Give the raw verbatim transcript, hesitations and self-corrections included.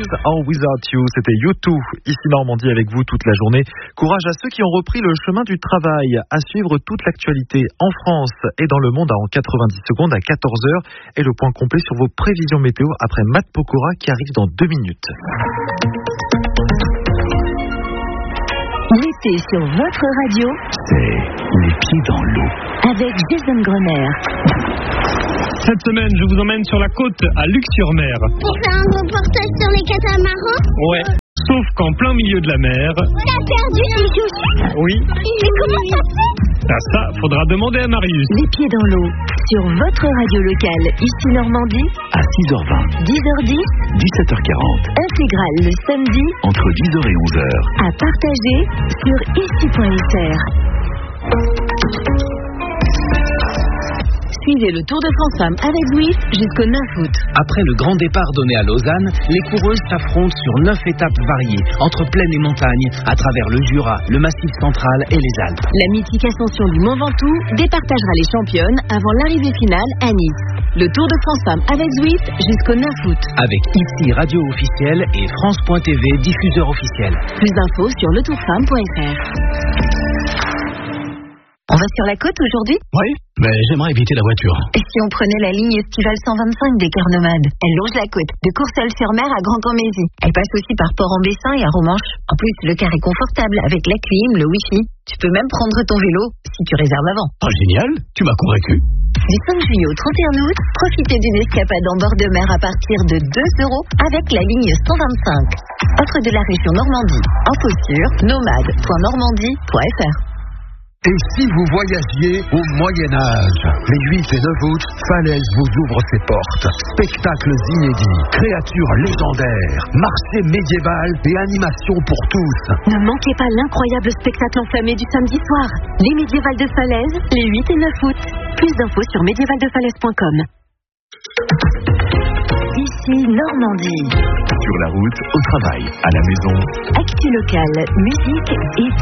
or Without You, c'était U deux, ici Normandie avec vous toute la journée. Courage à ceux qui ont repris le chemin du travail. À suivre toute l'actualité en France et dans le monde en quatre-vingt-dix secondes à quatorze heures. Et le point complet sur vos prévisions météo après Matt Pokora qui arrive dans deux minutes. L'été sur votre radio, c'est les pieds dans l'eau. Avec Jason Grenier. Cette semaine, je vous emmène sur la côte à Luc-sur-Mer. Pour faire un reportage sur les catamarans. Ouais, sauf qu'en plein milieu de la mer. T'as perdu les chaussures? Oui. Et comment ça fait? Ah ça, faudra demander à Marius. Les pieds dans l'eau, sur votre radio locale, ici Normandie. À six heures vingt. dix heures dix. dix-sept heures quarante. Intégrale le samedi. Entre dix heures et onze heures. À partager sur ici point f r. Suivez le Tour de France Femmes avec Zwift jusqu'au neuf août. Après le grand départ donné à Lausanne, les coureuses s'affrontent sur neuf étapes variées, entre plaine et montagne, à travers le Jura, le Massif central et les Alpes. La mythique ascension du Mont Ventoux départagera les championnes avant l'arrivée finale à Nice. Le Tour de France Femmes avec Zwift jusqu'au neuf août. Avec ici radio officielle et France point t v diffuseur officiel. Plus d'infos sur le tour femme point f r. On va sur la côte aujourd'hui? Oui, mais j'aimerais éviter la voiture. Et si on prenait la ligne estivale cent vingt-cinq des Cœurs Nomades? Elle longe la côte, de Courseulles-sur-Mer à Grand-Cammésie. Elle passe aussi par Port-en-Bessin et à Romanche. En plus, le car est confortable avec la clim, le wifi. Tu peux même prendre ton vélo si tu réserves avant. Oh génial, tu m'as convaincu. Du cinq juillet au trente et un août, profitez d'une escapade en bord de mer à partir de deux euros avec la ligne cent vingt-cinc. Offre de la région Normandie. Info sur nomade point normandie point f r. Et si vous voyagiez au Moyen-Âge? Les huit et neuf août, Falaise vous ouvre ses portes. Spectacles inédits, créatures légendaires, marché médiéval et animations pour tous. Ne manquez pas l'incroyable spectacle enflammé du samedi soir. Les médiévales de Falaise, les huit et neuf août. Plus d'infos sur médiéval de falaise point com. Ici Normandie. Sur la route, au travail, à la maison. Actu locale, musique et